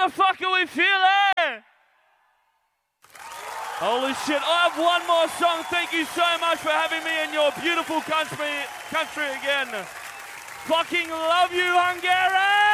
the fuck are we feeling? Holy shit, I have one more song. Thank you so much for having me in your beautiful country again. Fucking love you, Hungary!